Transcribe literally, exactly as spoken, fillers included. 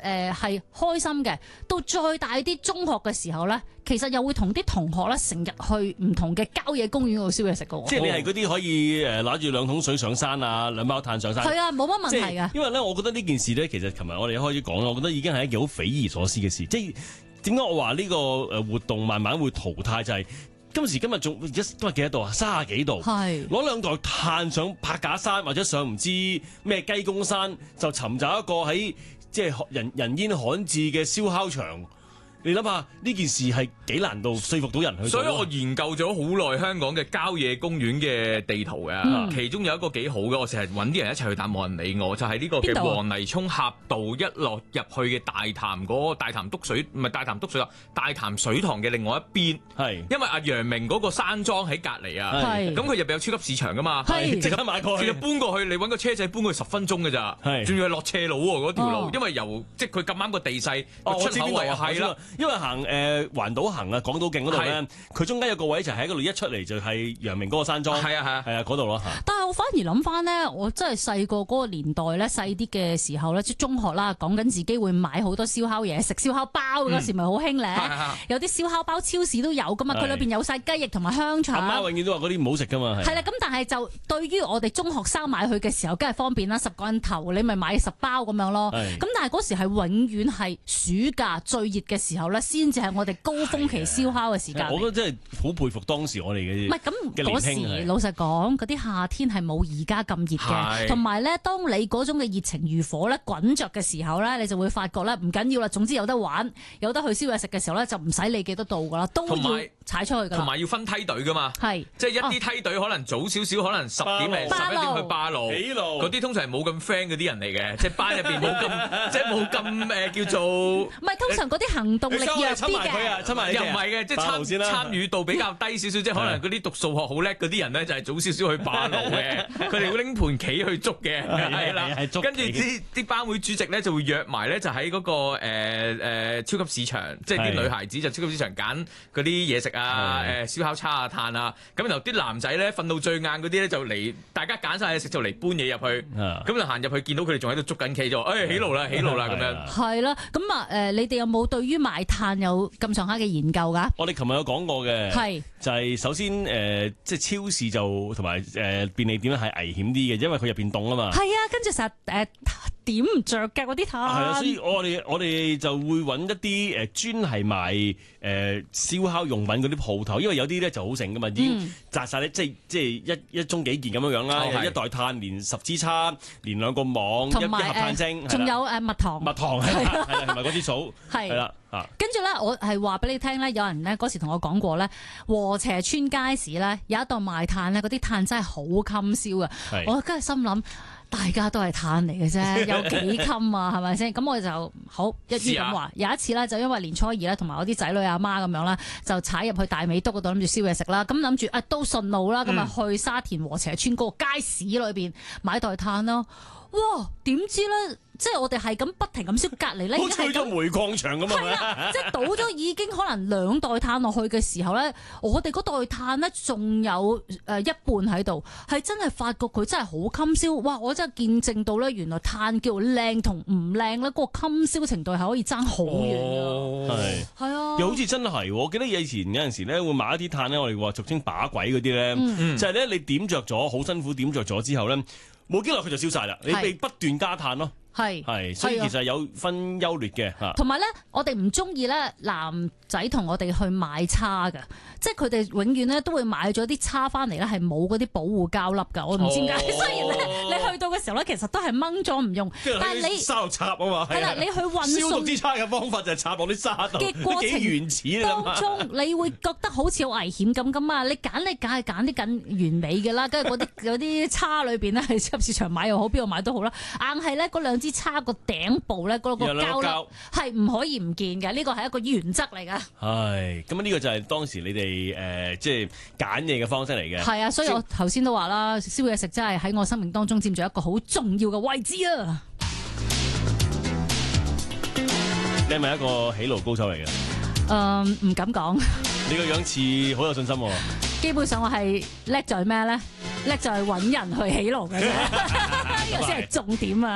誒係開心嘅。到再大啲中學嘅時候咧，其實又會同啲同學咧成日去唔同嘅郊野公園嗰度燒嘢食嘅喎。 即係你係嗰啲可以誒攞住兩桶水上山啊，兩包炭上山。 係啊，冇乜問題㗎。 因為咧，我覺得呢件事咧，其實琴日我哋一開始講啦，我覺得已經係一件好匪夷所思嘅事。即係點解我話呢個誒活動慢慢會淘汰就係、是？今時今日仲今日幾多度啊？三十幾度，攞兩袋炭上柏架山或者上唔知咩雞公山，就尋找一個喺即係人人煙罕至嘅燒烤場。你諗下呢件事係幾難度說服到人去做？ 所以我研究咗好耐香港嘅郊野公園嘅地圖嘅，嗯、其中有一個幾好嘅，我成日揾啲人一齊去，但冇人理我，就係、是、呢個嘅黃泥涌峽道一落入去嘅大潭嗰、那個大潭篤水，唔係大潭篤水啊，大潭水塘嘅另外一邊。係是因為阿陽明嗰個山莊喺隔離啊，咁佢入邊有超級市場噶嘛，即刻買過去，搬過去，你揾個車仔搬過去十分鐘嘅咋，仲是要係落斜路喎嗰條路，哦、因為由即係佢咁啱個地勢個、哦、出口位係啦。 因為行誒、呃、環島行啊，港島徑嗰度咧，佢中間有個位就喺嗰度一出嚟就係陽明嗰個山莊，係啊係啊係啊嗰度咯嚇。 但係我反而諗翻咧，我真係細個嗰個年代咧，細啲嘅時候咧，即係中學啦，講緊自己會買好多燒烤嘢食，燒烤包嗰時咪好興咧，嗯、有啲燒烤包超市都有噶嘛，佢裏邊有晒雞翼同埋香腸。阿媽永遠都話嗰啲唔好食噶嘛。 係啦，咁但係就對於我哋中學生買去嘅時候，梗係方便啦，十個人頭你咪買十包咁樣咯。咁但係嗰時係永遠係暑假最熱嘅時候咧，先至係我哋高峰期燒烤嘅時間。 我覺得真係好佩服當時我哋嘅。 唔係咁嗰時，老實講，嗰啲夏天係冇而家咁熱嘅。同埋咧，當你嗰種嘅熱情如火咧滾着嘅時候咧，你就會發覺咧唔緊要啦。總之有得玩，有得去燒嘢食嘅時候咧，就唔使理幾多度噶啦，都要踩出去噶啦。 同埋要分梯隊噶嘛，係即係一啲梯隊可能早少少，可能十點零十一點去巴路，嗰啲通常係冇咁 friend 嗰啲人嚟嘅，即係班入邊冇咁即係冇咁誒叫做。唔係通常嗰啲行動力弱啲嘅，又唔係嘅，即係參參與度比較低少少，即係可能嗰啲讀數學好叻嗰啲人咧，就係早少少去巴路嘅，佢哋會拎盤棋去捉嘅，係啦，跟住啲啲班會主席咧就會約埋咧，就喺嗰個誒誒超級市場，即係啲女孩子就超級市場揀嗰啲嘢食啊，誒燒烤叉啊、炭啊，咁然後啲男仔咧瞓到最晏嗰啲咧就嚟，大家揀晒嘢食就嚟搬嘢入去，咁就行入去見到佢哋仲喺度捉緊棋就，誒起爐啦，起爐啦咁樣。係啦，咁啊誒，你哋有冇對於賣炭有咁上下嘅研究㗎？ 我哋琴日有講過嘅，係就係首先誒，即係超市就同埋誒便利店咧係危險啲嘅，因為佢入邊凍啊嘛。係啊，跟住成日誒點唔着嘅嗰啲炭。係啊，所以我哋我哋就會揾一啲誒專係賣誒燒烤用品嗰啲鋪頭，因為有啲咧就好盛噶嘛，已經紮晒咧，即係即係一一盅幾件咁樣樣啦，一袋炭連十支叉，連兩個網，一一盒炭精，仲有誒蜜糖，蜜糖係啦，係啦，同埋嗰啲掃係啦。跟住咧，我係話俾你聽咧，有人咧嗰時同我講過咧，禾輋邨街市咧有一檔賣炭咧，嗰啲炭真係好襟燒啊！是我梗係心諗，大家都係炭嚟嘅啫，有幾襟啊？係咪先？咁我就好一於咁話。有一次咧，就因為年初二咧，同埋我啲仔女阿媽咁樣啦，就踩入去大美督嗰度諗住燒嘢食啦。咁諗住啊，都順路啦，咁啊、嗯、去沙田禾輋邨嗰個街市裏邊買袋炭咯。哇！點知咧？即係我哋係咁不停咁燒，隔離咧， 好似去咗煤礦場咁啊！ 係啦，即係倒咗已經可能兩袋炭落去嘅時候咧，我哋嗰袋炭咧仲有誒一半喺度，係真係發覺佢真係好襟燒。哇！我真係見證到咧，原來炭叫靚同唔靚咧，嗰個襟燒程度係可以爭好遠㗎。係係啊， 又好似真係，我記得以前有陣時咧會買一啲炭咧，我哋話俗稱把鬼嗰啲咧，嗯、就係咧你點着咗，好辛苦點着咗之後咧，冇幾耐佢就燒晒啦，你被不斷加炭咯。係係，所以其實有分優劣嘅嚇。同埋咧，我哋唔中意咧男仔同我哋去買叉㗎，即係佢哋永遠咧都會買咗啲叉翻嚟咧，係冇嗰啲保護膠粒㗎。我唔知點解。哦、雖然咧你去到嘅時候咧，其實都係掹咗唔用，但係你沙度插啊嘛。係啦，你去運送消毒支叉嘅方法就係插落啲沙度， 嘅過程幾原始啊！ 當中你會覺得好似好危險咁咁啊！你揀你梗係揀啲緊完美嘅啦，跟住嗰啲嗰啲叉裏邊咧，喺超級市場買又好，邊度買都好啦，硬係咧嗰兩支叉個頂部咧嗰個膠粒係唔可以唔見嘅，呢個係一個原則嚟㗎。 係咁啊！呢個就係當時你哋誒即係揀嘢嘅方式嚟嘅。係啊，所以我頭先都話啦，燒嘢食真係喺我生命當中佔住一個好重要嘅位置啊！ 你係咪一個喜怒高手嚟嘅？ 誒，唔敢講。 你個樣似好有信心喎。 基本上我係叻在咩咧？叻在揾人去喜怒嘅啫，呢個先係重點啊！